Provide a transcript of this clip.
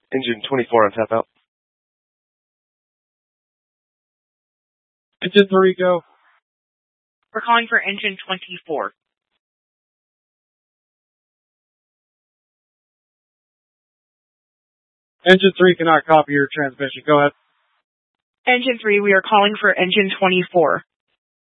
Engine 24 on tap out. Engine 3, go. We're calling for engine 24. Engine 3 cannot copy your transmission. Go ahead. Engine 3, we are calling for engine 24.